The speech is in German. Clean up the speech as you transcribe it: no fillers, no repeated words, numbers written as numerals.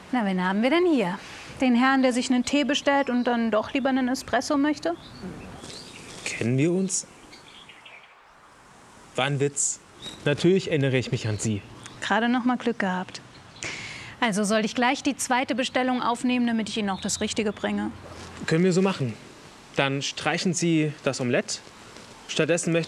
Na, wen haben wir denn hier? Den Herrn, der sich einen Tee bestellt und dann doch lieber einen Espresso möchte? Kennen wir uns? War ein Witz. Natürlich erinnere ich mich an Sie. Gerade noch mal Glück gehabt. Also soll ich gleich die zweite Bestellung aufnehmen, damit ich Ihnen auch das Richtige bringe? Können wir so machen. Dann streichen Sie das Omelett. Stattdessen möchte